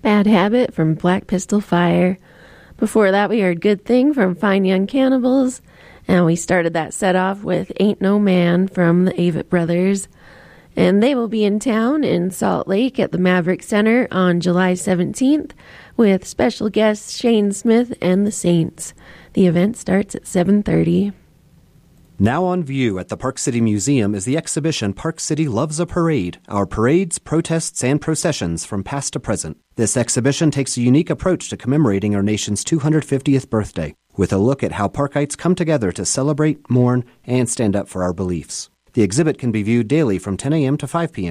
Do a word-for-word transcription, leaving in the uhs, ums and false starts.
Bad Habit from Black Pistol Fire. Before that, we heard Good Thing from Fine Young Cannibals. And we started that set off with Ain't No Man from the Avett Brothers. And they will be in town in Salt Lake at the Maverick Center on July seventeenth with special guests Shane Smith and the Saints. The event starts at seven thirty. Now on view at the Park City Museum is the exhibition Park City Loves a Parade, our parades, protests, and processions from past to present. This exhibition takes a unique approach to commemorating our nation's two hundred fiftieth birthday, with a look at how Parkites come together to celebrate, mourn, and stand up for our beliefs. The exhibit can be viewed daily from ten a.m. to five p.m.